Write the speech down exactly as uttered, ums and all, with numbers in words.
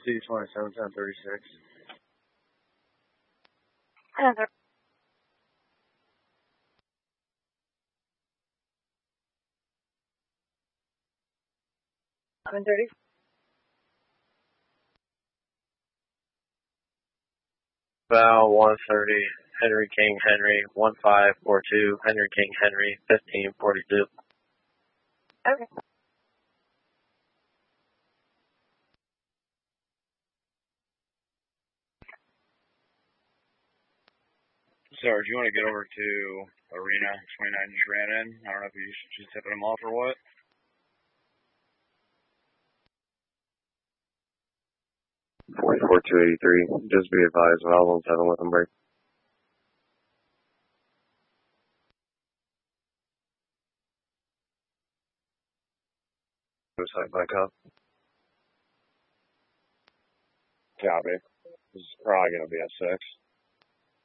C twenty-seven ten thirty-six. Heather. seven thirty. Val one thirty, Henry King Henry, one five four two, Henry King Henry, fifteen forty-two. Okay. Sir, do you want to get over to Arena? twenty-nine just ran in. I don't know if you just tipping him off or what. forty-four two eighty-three. Just be advised, Val one seven with him break. Side back up. Copy. This is probably going to be a six.